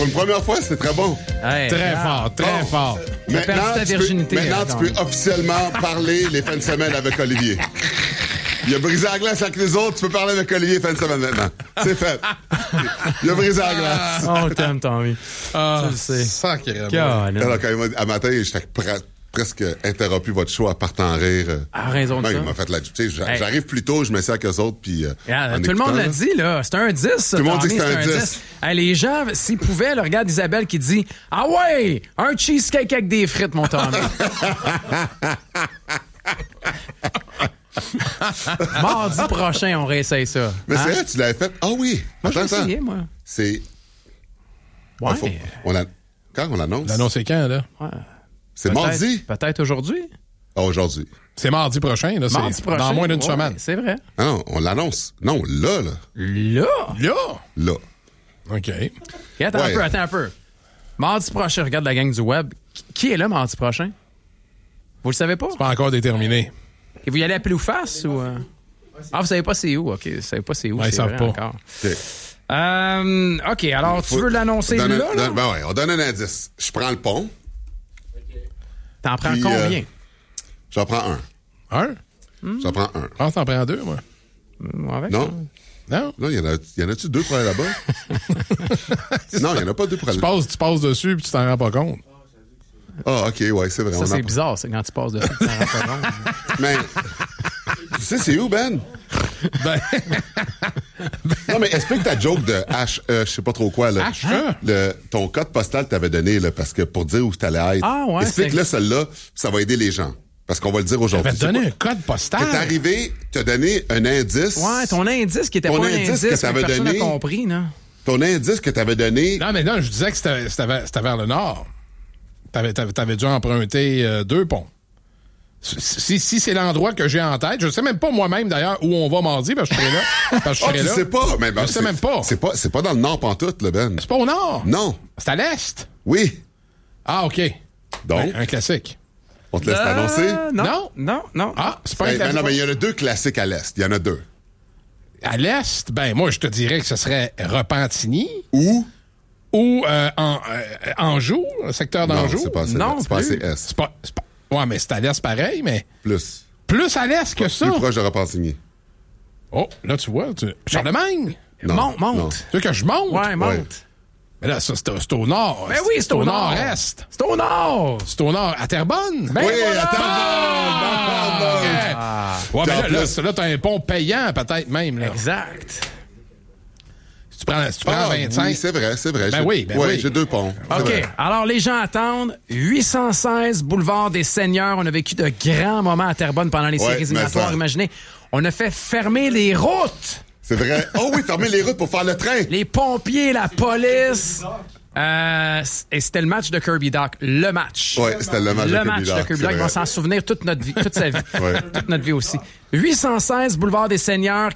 Pour une première fois, c'était très bon. Hey, Très fort, très fort. Maintenant, ta virginité, tu peux officiellement parler les fins de semaine avec Olivier. Il a brisé la glace avec les autres, tu peux parler avec Olivier fin de semaine maintenant. C'est fait. Il a brisé la glace. On t'aime, Tommy. Ah, Tu le sais. sacrément. Alors, quand il m'a dit, à matin, j'étais presque interrompu votre show à partant en rire. Ah, raison de Non, ça. il m'a fait la... Tu sais, j'arrive plus tôt, je me sers avec eux autres, puis... Regarde, tout le monde l'a dit, là. C'est un 10, ça, Tout le monde dit Tommy, que c'est un 10. Hey, les gens, s'ils pouvaient, là, regarde Isabelle qui dit « Ah ouais, un cheesecake avec des frites, mon Tommy. » Mardi prochain, on réessaye ça. Mais Hein? c'est vrai, tu l'avais fait? Ah oui! Moi, je l'ai Attends. essayé, moi. C'est... Ouais. Quand on l'annonce? L'annonce est quand, là? Ouais. C'est Peut-être- mardi? Peut-être aujourd'hui. Ah, aujourd'hui. C'est mardi prochain, là. Mardi C'est prochain. dans moins d'une Ouais, semaine. C'est vrai. Ah non, on l'annonce. Non, là. Là? Là? Là. OK. Okay, attends Ouais. un peu. Mardi prochain, regarde la gang du web. Qui est là mardi prochain? Vous le savez pas? Pas encore déterminé. Et vous y allez à pile ou face? Ou, Ah, vous savez pas c'est où? OK, vous savez pas c'est où. Ouais, ils c'est savent vrai pas. encore. OK. OK, alors tu veux l'annoncer là? Ben ouais, on donne un indice. Je prends le pont. T'en prends Puis, combien? J'en prends un. Un? J'en prends un. Je pense que t'en prends deux, moi. Avec Non? ça? Non? Non, y en a-tu deux pour aller là-bas? Non, il y en a pas deux pour aller là-bas. Tu passes dessus puis tu t'en rends pas compte. Ah, OK, ouais, c'est vrai. Ça, on en c'est prend. bizarre, c'est quand tu passes dessus. Tu t'en rends pas compte. Mais, tu sais, c'est où, Ben? Ben, Non, mais explique ta joke de HE, je sais pas trop quoi, là. HE? Ton code postal t'avais donné, là, parce que pour dire où t'allais être. Ah, ouais, explique-le, celle-là, ça va aider les gens. Parce qu'on va le dire je aujourd'hui. vais te donner un code postal. T'es arrivé, t'as donné un indice. Ouais, ton indice qui était Ton pas un indice indice, que mais t'avais personne n'a donné. compris, là. Ton indice que t'avais donné. Non, mais non, je disais que c'était vers le nord. T'avais dû emprunter deux ponts. Si c'est l'endroit que j'ai en tête, je sais même pas moi-même d'ailleurs où on va mardi, parce que je serai là. Parce que je Ah, serai tu là. sais pas? Mais ben, Je sais même pas. C'est pas dans le nord pantoute, là, Ben. C'est pas au nord. Non. C'est à l'est. Oui. Ah, OK. Donc, Un classique. on te laisse t'annoncer? Non. Ah, c'est pas un Ben classique. non, mais il y en a deux classiques à l'est. Il y en a deux. À l'est, ben moi, je te dirais que ce serait Repentigny Où? ou Anjou, le secteur Non, d'Anjou. c'est pas assez, Non c'est pas assez plus. est. C'est pas... Ouais, mais c'est à l'est pareil, mais Plus. plus à l'est que ça. Plus proche de Repentigny. Oh, là, tu vois. Charlemagne. Non, Monte. non. Tu veux que je monte? Ouais, monte. Ouais. Mais là, ça, c'est au nord. Ben oui, c'est au nord. nord-est. C'est au nord. C'est au nord. À Terrebonne? Ben Oui, voilà. attends. Ouais, mais Puis en plus- là, t'as un pont payant, peut-être même. Là. Exact. Si tu prends 25. Oui, c'est vrai. Ben J'ai- oui, ben ouais, oui. j'ai deux ponts. C'est OK. vrai. Alors, les gens attendent. 816 boulevard des Seigneurs. On a vécu de grands moments à Terrebonne pendant les Ouais, séries mais éliminatoires. ça- Imaginez, on a fait fermer les routes. C'est vrai. Oh oui, fermer les routes pour faire le train. Les pompiers, la police. Et c'était le match de Kirby Doc. Le match. Ouais, c'était le match de Le Kirby match Doc, de Kirby c'est Doc. Ils vont vrai. s'en souvenir toute notre vie, toute sa vie. Ouais. Toute notre vie aussi. 816 boulevard des Seigneurs,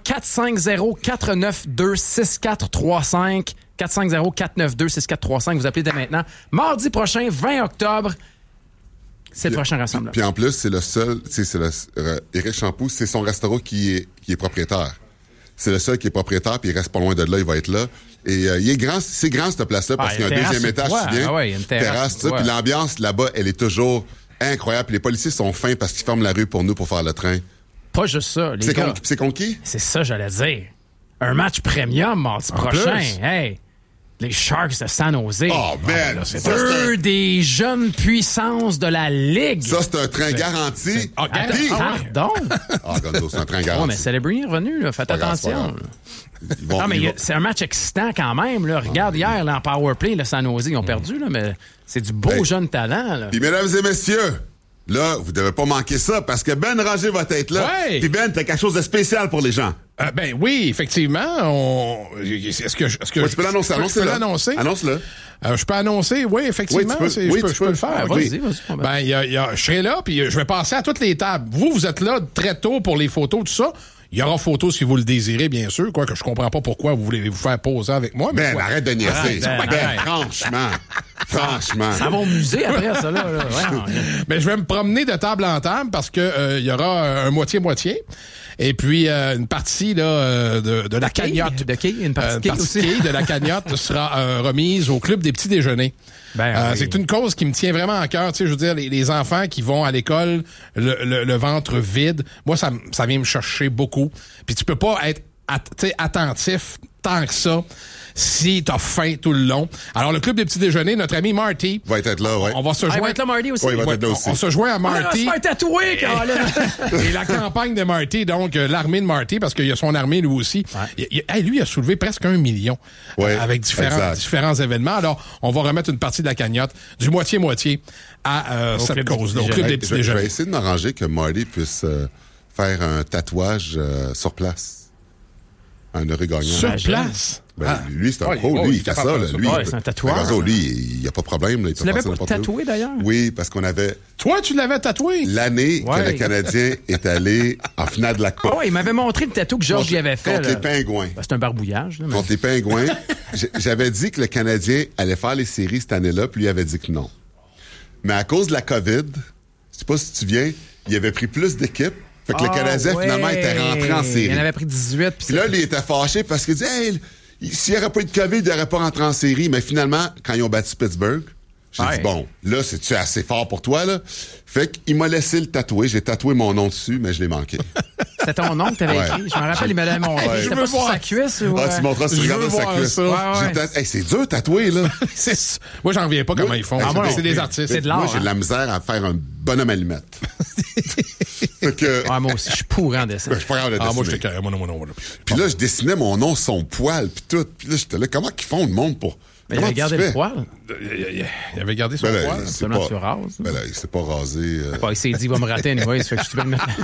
450-492-6435. 450-492-6435. Vous appelez dès maintenant. Mardi prochain, 20 octobre, c'est le prochain rassemblement. Puis en plus, c'est le seul, Éric Champoux, c'est son restaurant qui est propriétaire. C'est le seul qui est propriétaire, puis il reste pas loin de là, il va être là. Et il est grand, c'est grand cette place-là, parce Ah, qu'il y a un une terrasse deuxième étage, sur tu toit. viens. Ah ouais, il y a une terrasse sur ça, toit. puis l'ambiance là-bas, elle est toujours incroyable. Puis les policiers sont fins parce qu'ils ferment la rue pour nous pour faire le train. Pas juste ça, les C'est gars. contre qui? C'est ça, j'allais dire. Un match premium mardi prochain. plus. Hey, les Sharks de San Jose. Oh, man! là, c'est ça, Deux des jeunes puissances de la Ligue. c'est un train garanti. Ah, Puis- Pardon? Ah, Gonzo, c'est un train Oh, mais garanti. Celebrini est revenu, là. Faites pas grave, c'est pas attention. grave. Ils vont- Non, mais ils vont- c'est un match excitant quand même. Là. Regarde hier, là, en powerplay, le San Jose, ils ont perdu, là, mais c'est du beau Hey. jeune talent. Là. Puis mesdames et messieurs, là, vous devez pas manquer ça parce que Ben Ranger va être là. Ouais. Puis Ben, t'as quelque chose de spécial pour les gens. Ben oui, effectivement. Est-ce que Ouais, tu peux l'annoncer, je peux annonce-le. l'annoncer? Annonce-le. Je peux annoncer, oui, effectivement. Oui, tu peux. Oui, je tu peux peux. le faire. Ouais, oui. vas-y. Ben, je serai là, puis je vais passer à toutes les tables. Vous êtes là très tôt pour les photos, tout ça. Il y aura photos si vous le désirez, bien sûr. Quoique je comprends pas pourquoi vous voulez vous faire poser avec moi. Mais Ben, ouais. arrête de niaiser. Arrête, Ben, arrête. franchement. Ça va au musée après, ça, là. Ouais, Ben, je vais me promener de table en table parce que il y aura un moitié-moitié. Et puis, une partie là, de la cagnotte. De qui? Une partie de la cagnotte sera remise au Club des petits déjeuners. Ben, oui. C'est une cause qui me tient vraiment à cœur. Tu sais, je veux dire, les enfants qui vont à l'école le ventre vide, moi, ça vient me chercher beaucoup. Puis tu peux pas être attentif tant que ça si t'as faim tout le long. Alors, le Club des petits déjeuners, notre ami Marty... Va être là, ouais. On va se joindre... Il va être là, Marty aussi. Oui, il va être là aussi. On se joint à Marty. On va se faire tatouer, Colin. Et la campagne de Marty, donc l'armée de Marty, parce qu'il y a son armée lui aussi. Ouais. Lui, il a soulevé presque 1 million avec différents événements. Alors, on va remettre une partie de la cagnotte du moitié-moitié à cette cause-là, au Club des petits déjeuners. Je vais essayer de m'arranger que Marty puisse faire un tatouage sur place. Un heureux gagnant. Sur place? Ben, lui, c'est un pro. Lui, il fait ça. Là. Lui, c'est un tatouage. Lui, il n'y a pas de problème. Là, Tu l'avais pas tatoué, d'ailleurs? Oui, parce qu'on avait... Toi, tu l'avais tatoué? L'année que le Canadien est allé en finale de la Coupe. Ah oui, il m'avait montré le tatou que Georges y avait fait. Contre les Pingouins. Ben, c'est un barbouillage. Là, mais... Contre les Pingouins. J'avais dit que le Canadien allait faire les séries cette année-là, puis lui avait dit que non. Mais à cause de la COVID, je sais pas si tu te souviens, il avait pris plus d'équipes. Fait que le Canadien, finalement, était rentré en série. Il en avait pris 18. Puis là, il était fâché parce qu'il dit, hey, s'il n'y aurait pas eu de COVID, il n'aurait pas rentré en série. Mais finalement, quand ils ont battu Pittsburgh, j'ai dit, bon, là, c'est-tu assez fort pour toi, là? Fait qu'il m'a laissé le tatouer. J'ai tatoué mon nom dessus, mais je l'ai manqué. C'était ton nom que t'avais écrit. Je me rappelle, il me l'avait montré. Ouais. C'était pas sur sa cuisse ou... Ah, tu montres si tu regardes sa cuisse. Hey, c'est dur, tatouer, là. Moi, j'en reviens pas comment ils font. C'est des artistes. C'est de l'art. Moi, j'ai de la misère à faire un bonhomme allumette. Moi aussi, je suis pourri en dessin. Je suis pas grave de dessiner. Moi, j'étais carré. Moi, non. Puis là, je dessinais mon nom sur son poil, puis tout. Puis là, j'étais là, comment qu'ils font le monde pour... Mais il avait gardé le poil. Il avait gardé son poil. Seulement tu rases. Ben là, il s'est pas rasé. Il s'est dit, il va me rater anyway, ça fait que je suis bien de mettre...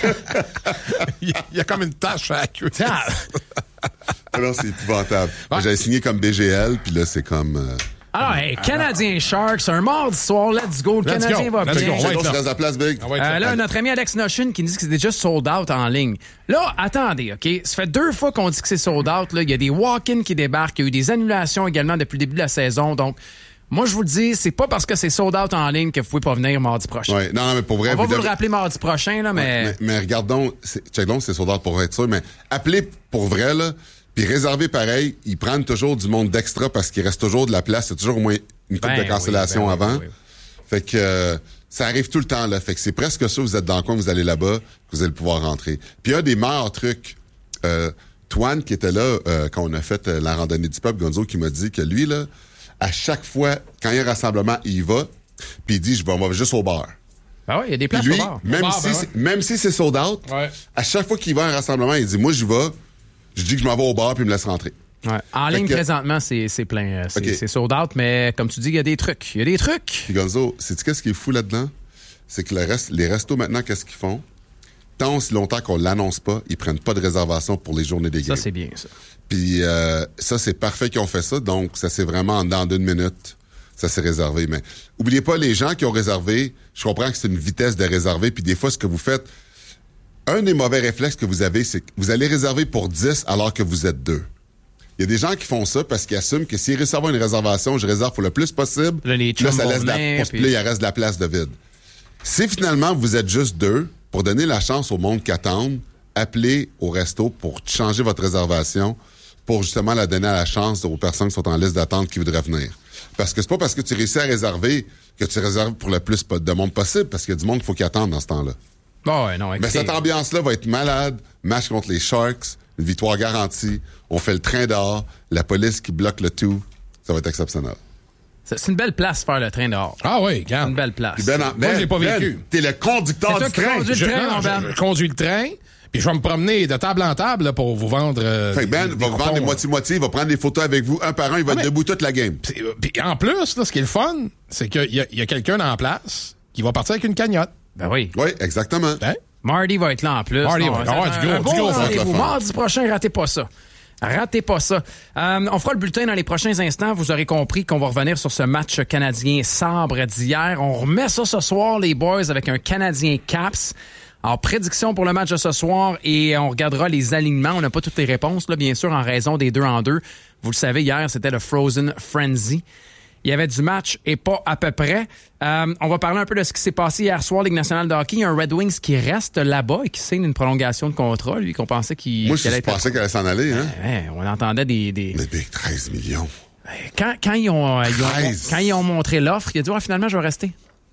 Il y a comme une tache à la queue. Alors, c'est épouvantable. J'avais signé comme BGL, puis là, c'est comme... Alors, Canadien Sharks, un mardi soir, let's go. Le Canadien va bien. Tu restes à la place, Big. Là, notre ami Alex Noshin qui nous dit que c'est déjà sold out en ligne. Là, attendez, OK? Ça fait 2 fois qu'on dit que c'est sold out. Là. Il y a des walk-ins qui débarquent. Il y a eu des annulations également depuis le début de la saison. Donc, moi, je vous le dis, c'est pas parce que c'est sold out en ligne que vous pouvez pas venir mardi prochain. Ouais, non, mais pour vrai... On va vous le rappeler mardi prochain, là, mais... Ouais, mais regardons, check donc, c'est sold out pour être sûr, mais appelez pour vrai, là, puis réservez pareil, ils prennent toujours du monde d'extra parce qu'il reste toujours de la place. C'est toujours au moins une couple de cancellation avant. Oui. Fait que ça arrive tout le temps, là. Fait que c'est presque ça, vous êtes dans le coin, vous allez là-bas, que vous allez pouvoir rentrer. Puis un des meilleurs trucs, Toine qui était là quand on a fait la randonnée du peuple, Gonzo, qui m'a dit que lui, là, à chaque fois, quand il y a un rassemblement, il y va, puis il dit, on va juste au bar. Ah oui, il y a des places lui, au bar. Même si c'est sold out, à chaque fois qu'il va à un rassemblement, il dit, moi, j'y vais. Je dis que je m'en vais au bar puis il me laisse rentrer. Ouais. En ligne, présentement, c'est plein. C'est sold out, mais comme tu dis, il y a des trucs. Il y a des trucs. Puis Gonzo, sais-tu qu'est-ce qui est fou là-dedans? C'est que les restos, maintenant, qu'est-ce qu'ils font? Tant aussi longtemps qu'on l'annonce pas, ils prennent pas de réservation pour les journées des games. Ça, c'est bien, ça. Puis ça, c'est parfait qu'ils ont fait ça. Donc, ça c'est vraiment dans 1 minute. Ça s'est réservé. Mais oubliez pas, les gens qui ont réservé, je comprends que c'est une vitesse de réserver. Puis des fois, ce que vous faites... Un des mauvais réflexes que vous avez, c'est que vous allez réserver pour 10 alors que vous êtes 2. Il y a des gens qui font ça parce qu'ils assument que s'ils reçoivent une réservation, je réserve pour le plus possible. Là, ça laisse il reste de la place de vide. Si finalement vous êtes juste 2, pour donner la chance au monde qui attendent, appelez au resto pour changer votre réservation pour justement la donner à la chance aux personnes qui sont en liste d'attente qui voudraient venir. Parce que c'est pas parce que tu réussis à réserver que tu réserves pour le plus de monde possible, parce qu'il y a du monde qu'il faut qui attende dans ce temps-là. Oh ouais, non, mais cette ambiance-là va être malade. Match contre les Sharks, une victoire garantie. On fait le train dehors, la police qui bloque le tout. Ça va être exceptionnel. C'est une belle place faire le train dehors. Ah oui, regarde. C'est une belle place. Moi, je l'ai pas vécu. T'es le conducteur du train. Je conduis le train, puis je vais me promener de table en table là, pour vous vendre. Fait que Ben va vous vendre des moitié-moitié, il va prendre des photos avec vous un par un, il va être debout toute la game. Puis en plus, là, ce qui est le fun, c'est qu'il y a quelqu'un en place qui va partir avec une cagnotte. Ben oui. Oui, exactement. Hein? Marty va être là en plus. Marty va avoir du gros rendez-vous. Mardi prochain, ratez pas ça. Ratez pas ça. On fera le bulletin dans les prochains instants. Vous aurez compris qu'on va revenir sur ce match canadien sabre d'hier. On remet ça ce soir, les boys, avec un Canadien Caps. Alors, prédiction pour le match de ce soir et on regardera les alignements. On n'a pas toutes les réponses, là, bien sûr, en raison des 2-en-2. Vous le savez, hier, c'était le Frozen Frenzy. Il y avait du match et pas à peu près. On va parler un peu de ce qui s'est passé hier soir, Ligue nationale de hockey. Il y a un Red Wings qui reste là-bas et qui signe une prolongation de contrat, lui, qu'on pensait qu'il... Moi, je pensais qu'elle allait s'en aller, hein? On entendait des... Mais big, 13 millions. Quand ils ont montré l'offre, il a dit « finalement, je vais rester. »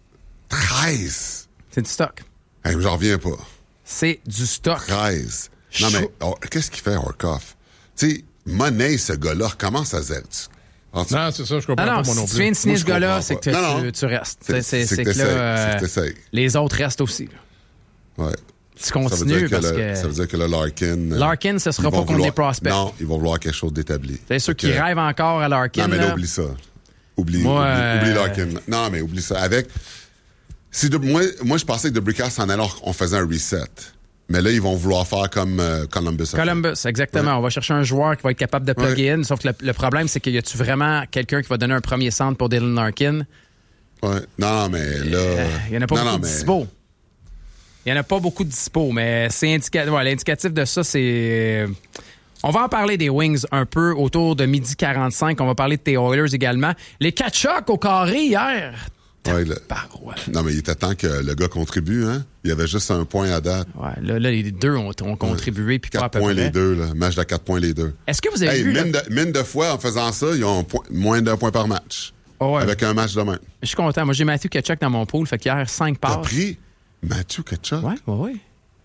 13? C'est du stock. Hey, j'en reviens pas. C'est du stock. 13. Non, mais qu'est-ce qu'il fait, Horkoff? Tu sais, Money, ce gars-là, recommence à zéro. Non, c'est ça, je comprends pas moi non plus. Si tu viens de signer ce gars-là, c'est que tu restes. C'est que là, les autres restent aussi. Ouais. Tu continues parce que... Ça veut dire que là, Larkin, ce sera pas contre des prospects. Non, ils vont vouloir quelque chose d'établi. C'est ceux qui rêvent encore à Larkin. Non, mais là, oublie ça. Oublie Larkin. Non, mais oublie ça. Moi, je pensais que DeBrincat s'en allait, on faisait un reset. Mais là, ils vont vouloir faire comme Columbus. Exactement. Ouais. On va chercher un joueur qui va être capable de plug in. Sauf que le problème, c'est qu'il y a-tu vraiment quelqu'un qui va donner un premier centre pour Dylan Larkin? Ouais. Non, mais là... Il n'y en a pas beaucoup de dispo. Il n'y en a pas beaucoup de dispo, mais c'est l'indicatif de ça, c'est... On va en parler des Wings un peu autour de 12h45. On va parler de tes Oilers également. Les Tkachuk au carré hier... Ouais, non, mais il était temps que le gars contribue, hein? Il y avait juste un point à date. Ouais, là les deux ont contribué. Puis 4 points les deux, là. Match de 4 points les deux. Est-ce que vous avez vu... Mine de fois, en faisant ça, ils ont moins d'un point par match. Oh ouais. Avec un match de même. Je suis content. Moi, j'ai Matthew Tkachuk dans mon pool. Fait qu'hier, 5 passes. T'as pris Matthew Tkachuk? Ouais,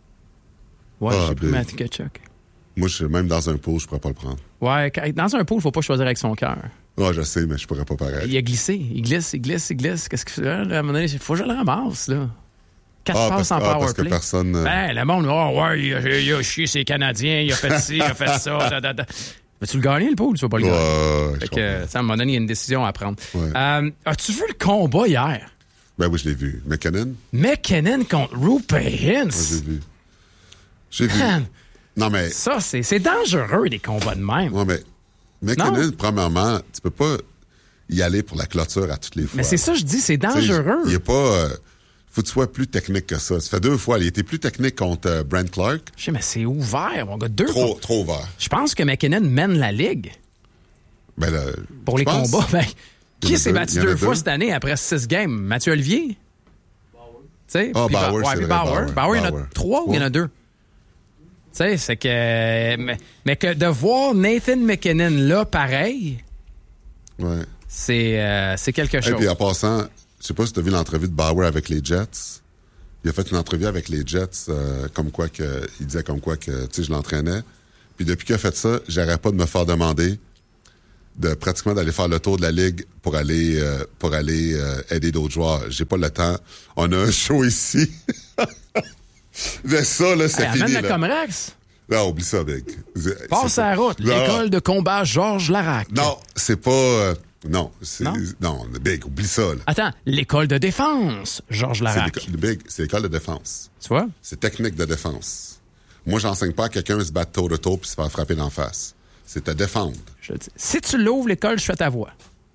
j'ai pris Matthew Tkachuk. Moi, même dans un pool, je pourrais pas le prendre. Ouais, dans un pool, il faut pas choisir avec son cœur. Ouais, je sais, mais je pourrais pas pareil. Il a glissé. Il glisse. Qu'est-ce qu'il fait? Là, à un moment donné, il faut que je le ramasse, là. 4 passes en powerplay. Parce que personne... le monde, il a chié ses Canadiens, il a fait ci, il a fait ça. Vas-tu le gagner, le pool, ou tu vas pas le gagner? Fait que, à un moment donné, il y a une décision à prendre. Ouais. As-tu vu le combat hier? Ben oui, je l'ai vu. McKinnon contre Roope Hintz. Ouais, j'ai vu. Non, mais... Ça, c'est dangereux, des combats de même. Ouais, mais McKinnon, premièrement, tu peux pas y aller pour la clôture à toutes les fois. Mais c'est ça, je dis, c'est dangereux. Il est pas... faut que tu sois plus technique que ça. Ça fait 2 fois. Il était plus technique contre Brent Clark. Je sais, mais c'est ouvert, mon gars. Trop ouvert. Je pense que McKinnon mène la ligue. Ben là, pour les combats. Ben, qui s'est battu 2 fois cette année après 6 games? Mathieu Olivier? Bauer. Bauer, c'est vrai. Bauer, il y en a 3 ou il y en a 2? Tu sais, c'est que... Mais que de voir Nathan McKinnon là, pareil, c'est quelque chose. Et puis en passant, je sais pas si tu as vu l'entrevue de Bauer avec les Jets. Il a fait une entrevue avec les Jets, il disait comme quoi que, tu sais, je l'entraînais. Puis depuis qu'il a fait ça, j'arrête pas de me faire demander pratiquement d'aller faire le tour de la ligue pour aller aider d'autres joueurs. J'ai pas le temps. On a un show ici. Mais ça, là, c'est fini. Amène le Comrex. Non, oublie ça, Big. Passe à la route. L'école de combat Georges Larac. Non, c'est pas... Non, Big, oublie ça. Là. Attends, l'école de défense Georges Larac. Big, c'est l'école de défense. Tu vois? C'est technique de défense. Moi, j'enseigne pas à quelqu'un de se battre toe-to-toe puis se faire frapper d'en face. C'est te défendre. Je dis. Si tu l'ouvres, l'école, je fais ta voix.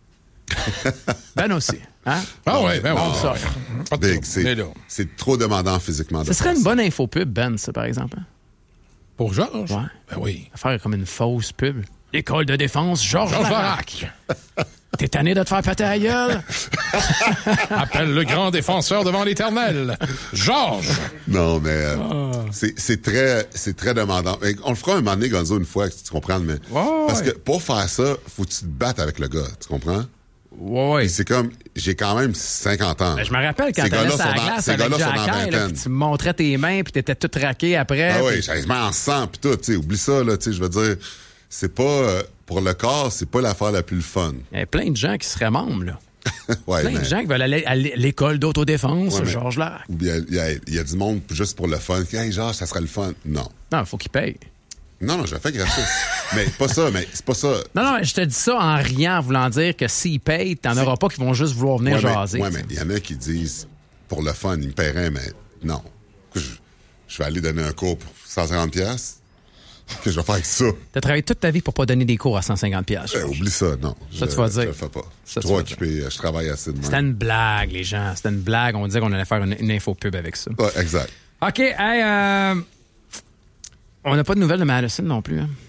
Ben aussi. Hein? Ah ouais, ben bon, ça. Big, c'est trop demandant physiquement. Ce serait une bonne info pub, Ben, ça, par exemple. Hein? Pour Georges? Ouais. Ben oui. Faire comme une fausse pub. École de défense, Georges Larac. T'es tanné de te faire péter la gueule? Appelle le grand défenseur devant l'Éternel. Georges! Non, mais c'est très demandant. On le fera un moment donné, Gonzo, une fois, tu comprends, mais parce que pour faire ça, faut que tu te battes avec le gars, tu comprends? Ouais. C'est comme, j'ai quand même 50 ans. Ben, je me rappelle quand t'allais sur la glace avec Jack, tu me montrais tes mains puis t'étais tout raqué après. Ah oui, j'avais en sang puis tout, tu sais, oublie ça, là, tu sais, je veux dire, c'est pas, pour le corps, c'est pas l'affaire la plus fun. Il y a plein de gens qui seraient membres, là. Plein de gens qui veulent aller à l'école d'autodéfense, Georges Larac. Il y a du monde juste pour le fun. Hey, Georges, ça serait le fun. Non. Non, il faut qu'il paye. Non, je le fais gratis. Mais c'est pas ça. Non, je te dis ça en riant, en voulant dire que s'ils payent, t'en auras pas qui vont juste vouloir venir jaser. Oui, mais il y en a qui disent, pour le fun, ils me paieraient, mais non. Je vais aller donner un cours pour 150$. Qu'est-ce que je vais faire avec ça? T'as travaillé toute ta vie pour pas donner des cours à 150$. Oublie ça, non. Ça, tu vas dire. Je le fais pas. Je suis trop occupé, je travaille assez de même. C'était une blague, les gens. C'était une blague. On disait qu'on allait faire une info pub avec ça. Ouais, exact. OK, hey, on n'a pas de nouvelles de Madison non plus. Hein?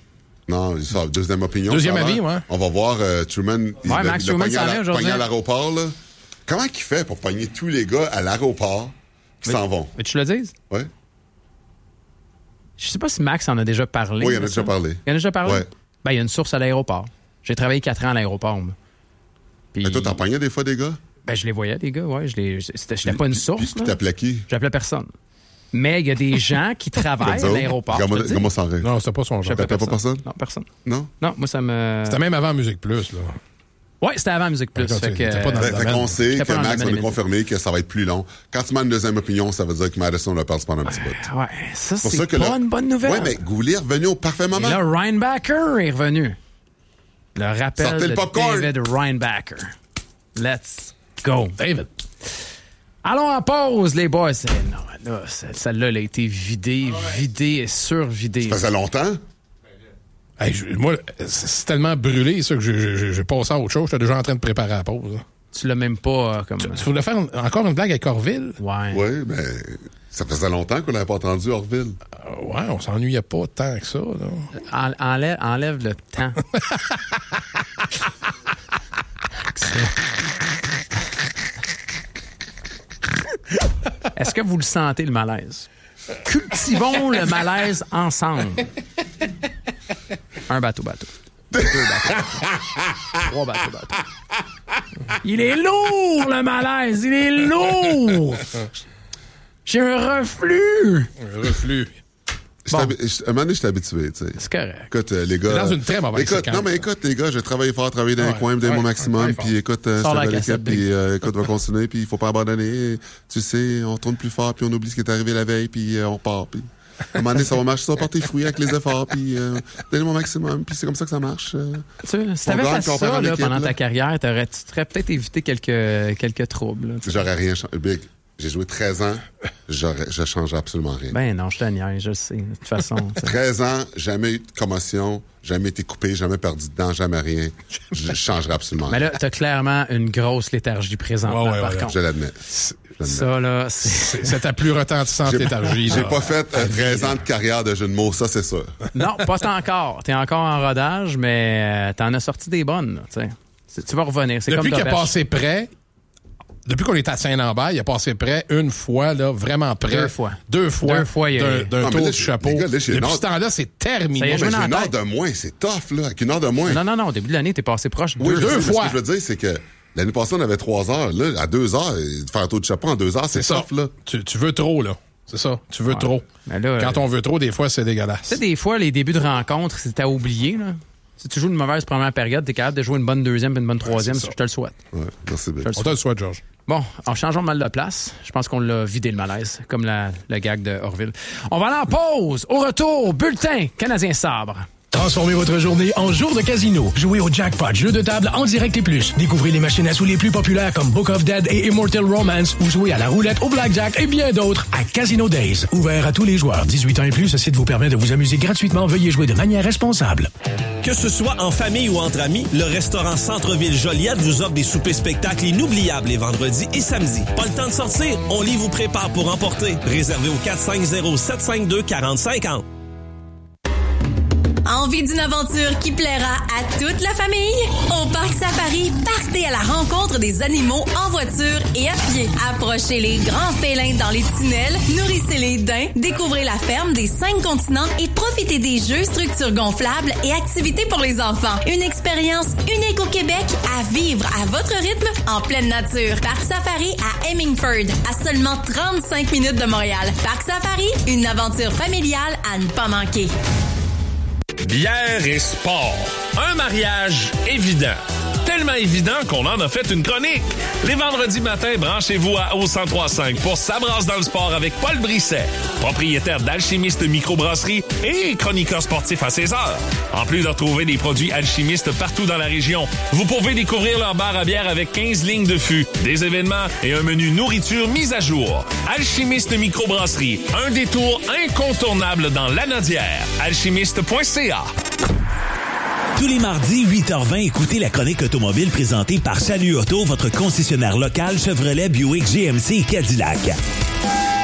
Non, ça, deuxième opinion. Deuxième avis, ouais. On va voir Truman. Max Truman s'en vient aujourd'hui. Pogné à l'aéroport, là. Comment il fait pour pogner tous les gars à l'aéroport qui s'en vont? Mais tu le dises? Oui. Je sais pas si Max en a déjà parlé. Oui, il en a déjà parlé. Il en a déjà parlé? Oui. Ben, il y a une source à l'aéroport. J'ai travaillé 4 ans à l'aéroport, moi. Puis... Mais toi, t'en pognais des fois des gars? Ben, je les voyais, les gars, ouais. J'étais pas une source. Puis tu t'appelais qui? J'appelais personne. Mais il y a des gens qui travaillent à l'aéroport. Comment ça rêve? Non, c'était pas son genre. T'appelais pas personne? Non, personne. Non? Non, moi, ça me... C'était même avant Musique Plus, là. Oui, c'était avant Musique Plus. Fait qu'on sait que Max, on est est confirmé que ça va être plus long. Quand tu mets une deuxième opinion, ça veut dire que Madison l'a perdu pendant un petit bout. Ouais, ça, c'est pas une bonne nouvelle. Oui, mais Goulet est revenu au parfait moment. Et là, Reinbacher est revenu. Le rappel Sortez de le popcorn. David Reinbacher. Let's go. David. Allons en pause, les boys. Non, là, celle-là, elle a été vidée et survidée. Ça faisait longtemps? Hey, moi, c'est tellement brûlé, ça, que j'ai passé à autre chose. J'étais déjà en train de préparer la pause. Là. Tu l'as même pas comme... Tu voulais faire encore une blague avec Orville? Ouais. Oui, mais ça faisait longtemps qu'on n'avait pas entendu Orville. Ouais, on s'ennuyait pas tant que ça. Là. Enlève le temps. Est-ce que vous le sentez, le malaise? Cultivons le malaise ensemble. Un bateau. 2 bateaux. 3 bateaux. Il est lourd, le malaise! Il est lourd! J'ai un reflux! Un reflux. À un moment donné, je suis habitué, tu sais. C'est correct. Écoute, les gars... Dans une très mauvaise séquence. Non, mais écoute, les gars, j'ai travaillé fort, travaillé dans les coins, donné mon maximum, puis écoute, c'est la l'équipe, cassette, puis écoute, on va continuer, puis il faut pas abandonner. Tu sais, on tourne plus fort, puis on oublie ce qui est arrivé la veille, puis on part, puis... À un moment donné, ça va marcher, ça va porter fruit avec les efforts, puis donner mon maximum, puis c'est comme ça que ça marche. Si t'avais fait ça là, pendant ta carrière, tu serais peut-être évité quelques troubles. Là, j'aurais rien changé. Big, j'ai joué 13 ans, je change absolument rien. Ben non, je te niaise, je le sais, de toute façon. 13 ans, jamais eu de commotion, jamais été coupé, jamais perdu de dents, jamais rien. Je changerai absolument rien. Mais là, t'as clairement une grosse léthargie présentement, par contre. Je l'admets. Ça, là, c'est ta plus retentissante léthargie. J'ai pas fait 13 ans de carrière de jeu de mots, ça, c'est sûr. Non, pas encore. T'es encore en rodage, mais t'en as sorti des bonnes, tu sais. Tu vas revenir. C'est depuis comme qu'il a passé près, depuis qu'on est à Saint-Lambert, il a passé près une fois, là, vraiment près. 2 fois. 2 fois. 2 fois, d'un tour du chapeau. Gars, là, depuis ce temps-là, c'est terminé. J'ai une heure de moins, c'est tough, là. Avec une heure de moins. Non, au début de l'année, t'es passé proche. Oui, 2 fois. Ce que je veux dire, c'est que l'année passée, on avait 3 heures. Là, à 2 heures, faire un tour de chapeau en 2 heures, c'est tough, là. Tu veux trop, là. C'est ça. Tu veux trop. Là, quand on veut trop, des fois, c'est dégueulasse. Tu sais, des fois, les débuts de rencontre, c'est à oublier, là. Si tu joues une mauvaise première période, t'es capable de jouer une bonne deuxième et une bonne troisième, je te le souhaite. Ouais, merci bien. On te le souhaite, Georges. Bon, en changeant de mal de place, je pense qu'on l'a vidé le malaise, comme le gag de Orville. On va aller en pause. Au retour, bulletin Canadien Sabre. Transformez votre journée en jour de casino. Jouez au jackpot, jeu de table en direct et plus. Découvrez les machines à sous les plus populaires comme Book of Dead et Immortal Romance ou jouez à la roulette, au blackjack et bien d'autres à Casino Days. Ouvert à tous les joueurs. 18 ans et plus, ce site vous permet de vous amuser gratuitement. Veuillez jouer de manière responsable. Que ce soit en famille ou entre amis, le restaurant Centre-Ville Joliette vous offre des soupers spectacles inoubliables les vendredis et samedis. Pas le temps de sortir? On vous prépare pour emporter. Réservé au 450-752-4050. Envie d'une aventure qui plaira à toute la famille? Au Parc Safari, partez à la rencontre des animaux en voiture et à pied. Approchez les grands félins dans les tunnels, nourrissez les daims, découvrez la ferme des 5 continents et profitez des jeux, structures gonflables et activités pour les enfants. Une expérience unique au Québec à vivre à votre rythme en pleine nature. Parc Safari à Hemingford, à seulement 35 minutes de Montréal. Parc Safari, une aventure familiale à ne pas manquer. Bière et sport. Un mariage évident. Tellement évident qu'on en a fait une chronique. Les vendredis matins, branchez-vous à O1035 pour Ça brasse dans le sport avec Paul Brisset, propriétaire d'Alchimiste Microbrasserie et chroniqueur sportif à 16h. En plus de retrouver des produits alchimistes partout dans la région, vous pouvez découvrir leur bar à bière avec 15 lignes de fût, des événements et un menu nourriture mis à jour. Alchimiste Microbrasserie, un détour incontournable dans l'Anaudière. Alchimiste.ca. Tous les mardis, 8h20, écoutez la chronique automobile présentée par Salut Auto, votre concessionnaire local Chevrolet, Buick, GMC et Cadillac.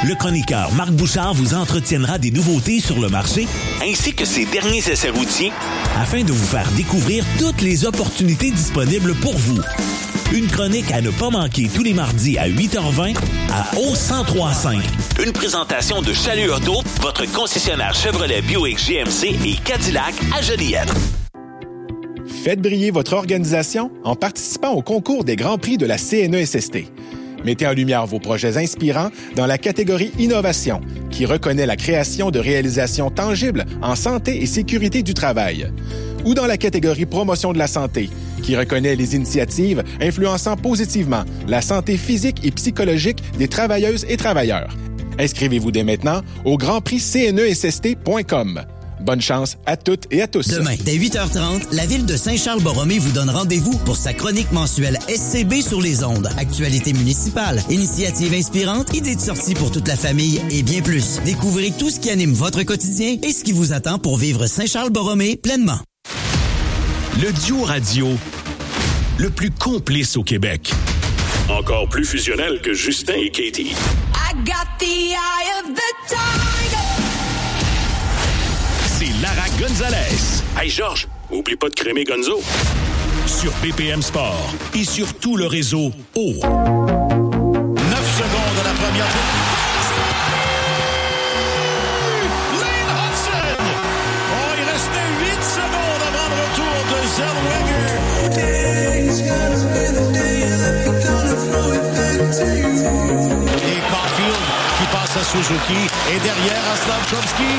Le chroniqueur Marc Bouchard vous entretiendra des nouveautés sur le marché ainsi que ses derniers essais routiers afin de vous faire découvrir toutes les opportunités disponibles pour vous. Une chronique à ne pas manquer tous les mardis à 8h20 à O1035. Une présentation de Chalut Auto, votre concessionnaire Chevrolet Buick GMC et Cadillac à Joliette. Faites briller votre organisation en participant au concours des Grands Prix de la CNESST. Mettez en lumière vos projets inspirants dans la catégorie Innovation, qui reconnaît la création de réalisations tangibles en santé et sécurité du travail. Ou dans la catégorie Promotion de la santé, qui reconnaît les initiatives influençant positivement la santé physique et psychologique des travailleuses et travailleurs. Inscrivez-vous dès maintenant au grandprixcnesst.com. Bonne chance à toutes et à tous. Demain, dès 8h30, la ville de Saint-Charles-Borromée vous donne rendez-vous pour sa chronique mensuelle SCB sur les ondes. Actualité municipale, initiatives inspirantes, idées de sortie pour toute la famille et bien plus. Découvrez tout ce qui anime votre quotidien et ce qui vous attend pour vivre Saint-Charles-Borromée pleinement. Le duo radio le plus complice au Québec. Encore plus fusionnel que Justin et Katie. I got the eye of the tiger. C'est Lara Gonzalez. Hey Georges, oublie pas de crémer Gonzo. Sur BPM Sport et sur tout le réseau O. 9 secondes à la première. Lane Hudson! Oh, il restait 8 secondes avant le retour de Zellweger. Et Caulfield qui passe à Suzuki et derrière à Slavkovski.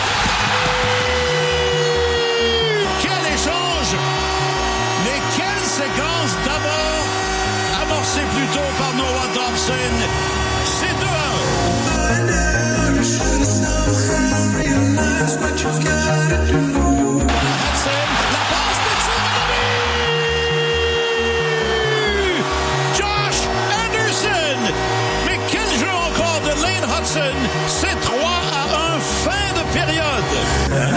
Mais quelle séquence d'abord amorcée plus tôt par Noah Dobson. C'est 2-1.